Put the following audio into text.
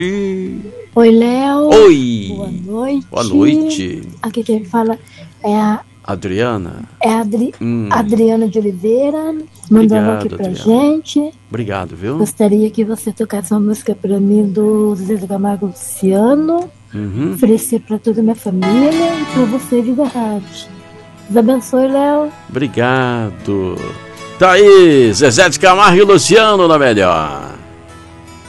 Oi, Léo. Oi. Boa noite. Boa noite. Aqui quem fala é a Adriana. Adriana de Oliveira. Mandando aqui pra gente. Obrigado, viu? Gostaria que você tocasse uma música pra mim do Zé do Camargo Luciano. Oferecer pra toda a minha família e pra você, Vida Rádio. Deus abençoe, Léo. Obrigado. Tá aí, Zezé de Camargo e Luciano na melhor.